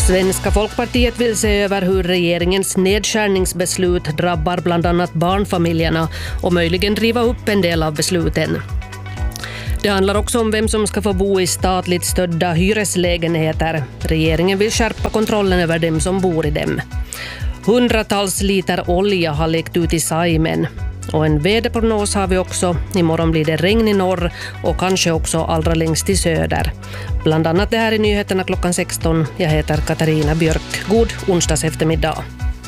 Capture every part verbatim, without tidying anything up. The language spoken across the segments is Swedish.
Svenska Folkpartiet vill se över hur regeringens nedskärningsbeslut drabbar bland annat barnfamiljerna och möjligen driva upp en del av besluten. Det handlar också om vem som ska få bo i statligt stödda hyreslägenheter. Regeringen vill skärpa kontrollen över dem som bor i dem. Hundratals liter olja har läckt ut i Saimen. Och en väderprognos har vi också. Imorgon blir det regn i norr och kanske också allra längst i söder. Bland annat det här i nyheterna klockan sexton. Jag heter Katarina Björk. God onsdags eftermiddag.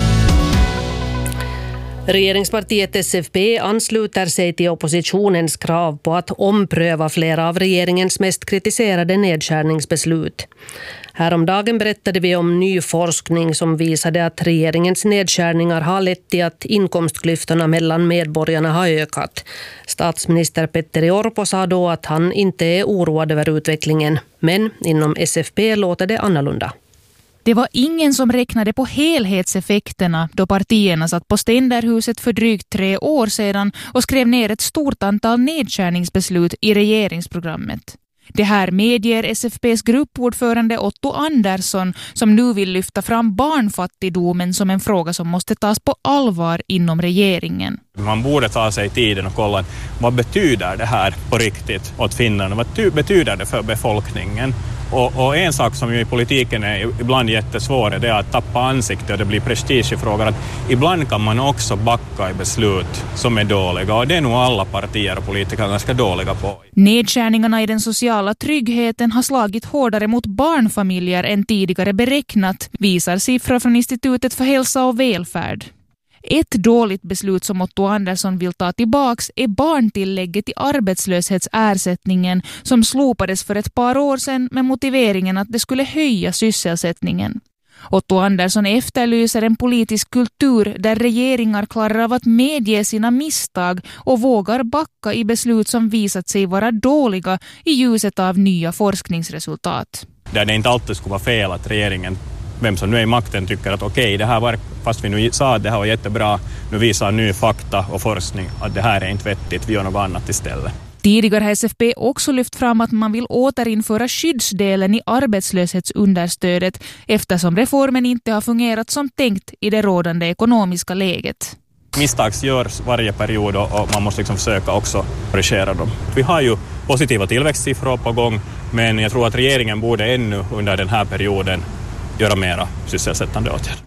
Regeringspartiet S F P ansluter sig till oppositionens krav på att ompröva flera av regeringens mest kritiserade nedskärningsbeslut. Häromdagen berättade vi om ny forskning som visade att regeringens nedskärningar har lett till att inkomstklyftorna mellan medborgarna har ökat. Statsminister Petteri Orpo sa då att han inte är oroad över utvecklingen, men inom S F P låter det annorlunda. Det var ingen som räknade på helhetseffekterna då partierna satt på Ständerhuset för drygt tre år sedan och skrev ner ett stort antal nedskärningsbeslut i regeringsprogrammet. Det här medger S F P:s gruppordförande Otto Andersson som nu vill lyfta fram barnfattigdomen som en fråga som måste tas på allvar inom regeringen. Man borde ta sig tiden och kolla vad betyder det här på riktigt åt Finland, vad betyder det för befolkningen. Och, och en sak som ju i politiken är ibland jättesvår är det att tappa ansikte och det blir prestige i frågan. Att ibland kan man också backa i beslut som är dåliga och det är nog alla partier och politiker ganska dåliga på. Nedskärningarna i den sociala tryggheten har slagit hårdare mot barnfamiljer än tidigare beräknat, visar siffror från Institutet för hälsa och välfärd. Ett dåligt beslut som Otto Andersson vill ta tillbaks är barntillägget i arbetslöshetsersättningen som slopades för ett par år sedan med motiveringen att det skulle höja sysselsättningen. Otto Andersson efterlyser en politisk kultur där regeringar klarar av att medge sina misstag och vågar backa i beslut som visat sig vara dåliga i ljuset av nya forskningsresultat. Där det inte alltid skulle vara fel att regeringen, vem som nu är i makten, tycker att okej, det här var, fast vi nu sa att det här var jättebra, nu visar ny fakta och forskning att det här är inte vettigt, vi gör något annat istället. Tidigare har S F P också lyft fram att man vill återinföra skyddsdelen i arbetslöshetsunderstödet eftersom reformen inte har fungerat som tänkt i det rådande ekonomiska läget. Misstag görs varje period och man måste liksom försöka också korrigera dem. Vi har ju positiva tillväxtsiffror på gång, men jag tror att regeringen borde ännu under den här perioden göra mera sysselsättande åtgärder.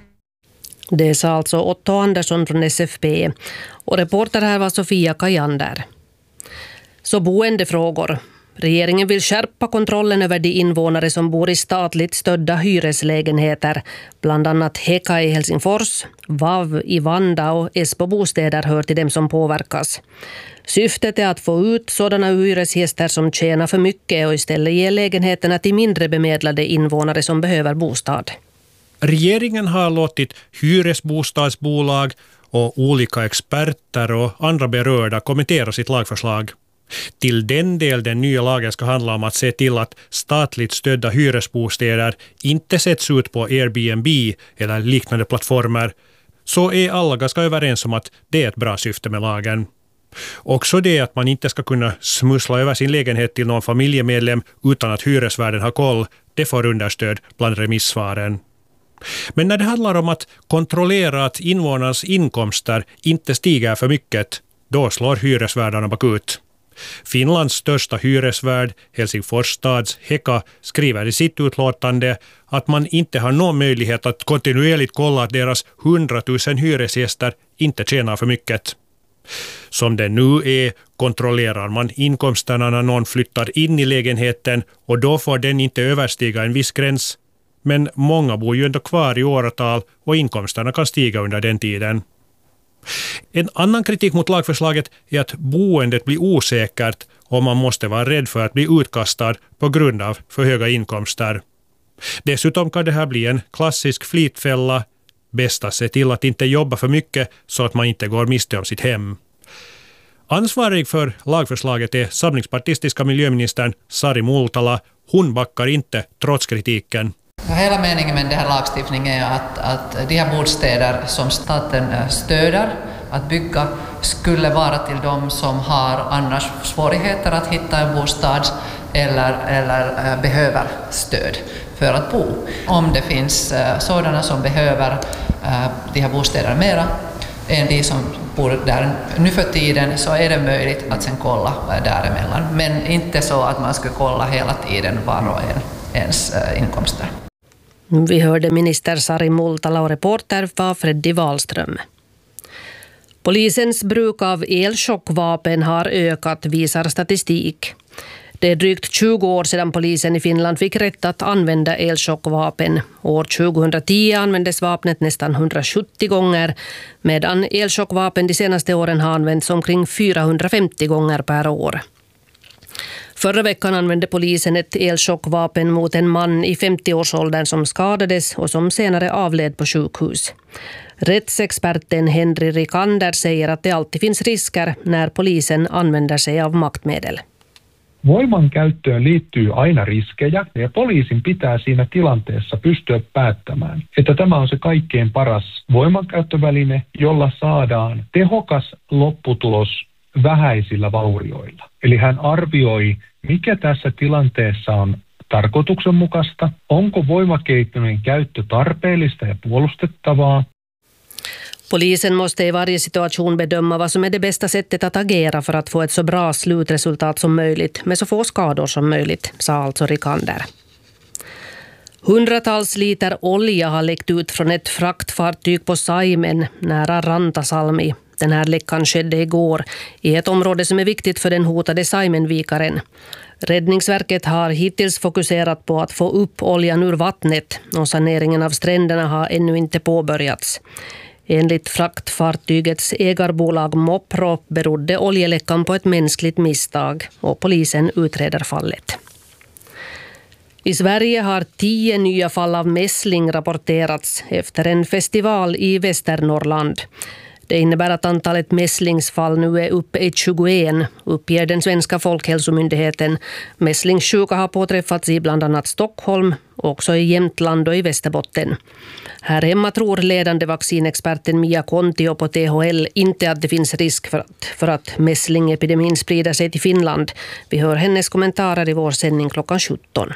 Det sa alltså Otto Andersson från S F P och reporter här var Sofia Kajander. Så boendefrågor. Regeringen vill skärpa kontrollen över de invånare som bor i statligt stödda hyreslägenheter. Bland annat Heka i Helsingfors, V A V i Vanda och Esbo bostäder hör till dem som påverkas. Syftet är att få ut sådana hyresgäster som tjänar för mycket och istället ge lägenheterna till mindre bemedlade invånare som behöver bostad. Regeringen har låtit hyresbostadsbolag och olika experter och andra berörda kommentera sitt lagförslag. Till den del den nya lagen ska handla om att se till att statligt stödda hyresbostäder inte sätts ut på Airbnb eller liknande plattformar, så är alla ganska överens om att det är ett bra syfte med lagen. Också det att man inte ska kunna smussla över sin lägenhet till någon familjemedlem utan att hyresvärden har koll, det får understöd bland remissvaren. Men när det handlar om att kontrollera att invånarnas inkomster inte stiger för mycket, då slår hyresvärdarna bakut. Finlands största hyresvärd, Helsingfors stads Heka, skriver i sitt utlåtande att man inte har någon möjlighet att kontinuerligt kolla att deras hundratusen hyresgäster inte tjänar för mycket. Som det nu är kontrollerar man inkomsterna när någon flyttar in i lägenheten och då får den inte överstiga en viss gräns. Men många bor ju ändå kvar i åratal och inkomsterna kan stiga under den tiden. En annan kritik mot lagförslaget är att boendet blir osäkert och man måste vara rädd för att bli utkastad på grund av för höga inkomster. Dessutom kan det här bli en klassisk flitfälla. Bäst att se till att inte jobba för mycket så att man inte går miste om sitt hem. Ansvarig för lagförslaget är samlingspartistiska miljöministern Sari Multala. Hon backar inte trots kritiken. Hela meningen med den här lagstiftningen är att, att de här bostäder som staten stöder att bygga skulle vara till de som har annars svårigheter att hitta en bostad eller, eller behöver stöd för att bo. Om det finns sådana som behöver de här bostäderna mera än de som bor där nu för tiden, så är det möjligt att sen kolla däremellan. Men inte så att man ska kolla hela tiden var och en ens inkomster. Vi hörde minister Sari Multala och reporter var Freddy Wahlström. Polisens bruk av elchockvapen har ökat, visar statistik. Det är drygt tjugo år sedan polisen i Finland fick rätt att använda elchockvapen. År tjugohundratio användes vapnet nästan hundrasjuttio gånger, medan elchockvapen de senaste åren har använts omkring fyrahundrafemtio gånger per år. Förra veckan använde polisen ett elchockvapen mot en man i femtio-årsåldern som skadades och som senare avled på sjukhus. Rättsexperten Henry Rikander säger att det alltid finns risker när polisen använder sig av maktmedel. Voimankäyttöön liittyy aina riskejä ja poliisin pitää siinä tilanteessa pystyä päättämään, että tämä on se kaikkein paras voimankäyttöväline, jolla saadaan tehokas lopputulos vähäisillä vaurioilla. Eli hän arvioi, mikä tässä tilanteessa on tarkoituksenmukaista, onko voimakeinojen käyttö tarpeellista ja puolustettavaa. Polisen måste i varje situation bedöma vad som är det bästa sättet att agera för att få ett så bra slutresultat som möjligt med så få skador som möjligt, sa alltså Rikander. Hundratals liter olja har läckt ut från ett fraktfartyg på Saimen nära Rantasalmi. Den här läckan skedde igår i ett område som är viktigt för den hotade Saimenvikaren. Räddningsverket har hittills fokuserat på att få upp oljan ur vattnet och saneringen av stränderna har ännu inte påbörjats. Enligt fraktfartygets ägarbolag Mopro berodde oljeläckan på ett mänskligt misstag och polisen utreder fallet. I Sverige har tio nya fall av mässling rapporterats efter en festival i Västernorrland. Det innebär att antalet mässlingsfall nu är uppe i tjugoett, uppger den svenska folkhälsomyndigheten. Mässlingssjuka har påträffats i bland annat Stockholm, också i Jämtland och i Västerbotten. Här hemma tror ledande vaccinexperten Mia Kontio på T H L inte att det finns risk för att, för att mässlingepidemin sprider sig till Finland. Vi hör hennes kommentarer i vår sändning klockan sjutton.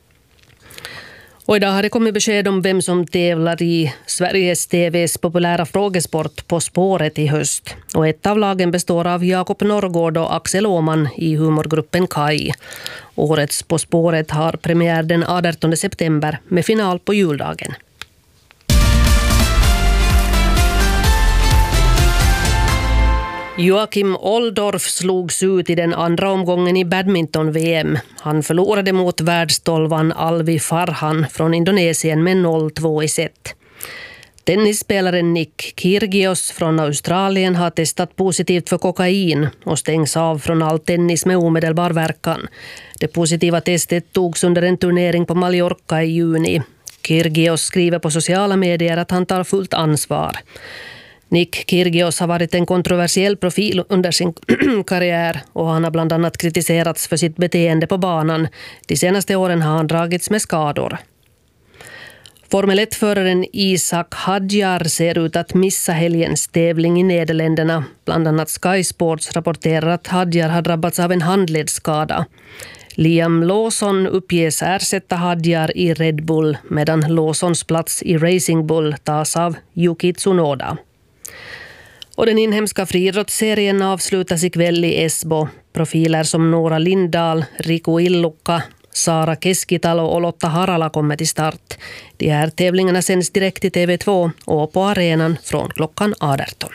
Och idag har det kommit besked om vem som tävlar i Sveriges T V:s populära frågesport På spåret i höst. Och ett av lagen består av Jakob Norrgård och Axel Åman i humorgruppen Kai. Årets På spåret har premiär den artonde september med final på juldagen. Joakim Oldorf slogs ut i den andra omgången i badminton-V M. Han förlorade mot världstolvan Alvi Farhan från Indonesien med noll två i set. Tennisspelaren Nick Kyrgios från Australien har testat positivt för kokain och stängs av från all tennis med omedelbar verkan. Det positiva testet togs under en turnering på Mallorca i juni. Kyrgios skriver på sociala medier att han tar fullt ansvar. Nick Kyrgios har varit en kontroversiell profil under sin karriär och han har bland annat kritiserats för sitt beteende på banan. De senaste åren har han dragits med skador. Formel ett-föraren Isak Hadjar ser ut att missa helgens tävling i Nederländerna. Bland annat Sky Sports rapporterar att Hadjar har drabbats av en handledsskada. Liam Lawson uppges ersätta Hadjar i Red Bull medan Lawsons plats i Racing Bull tas av Yuki Tsunoda. Och den inhemska friidrottsserien avslutas ikväll i Esbo. Profiler som Nora Lindahl, Riku Illukka, Sara Keskitalo och Lotta Harala kommer till start. De här tävlingarna sänds direkt i T V två och på arenan från klockan arton.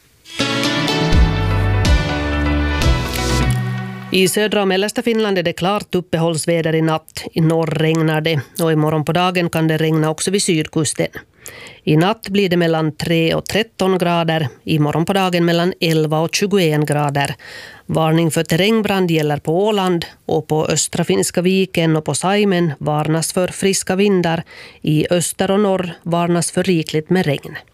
I södra och mellersta Finland är det klart uppehållsväder i natt. I norr regnar det och imorgon på dagen kan det regna också vid sydkusten. I natt blir det mellan tre och tretton grader, imorgon på dagen mellan elva och tjugoett grader. Varning för terrängbrand gäller på Åland och på östra Finska viken och på Saimen varnas för friska vindar. I öster och norr varnas för rikligt med regn.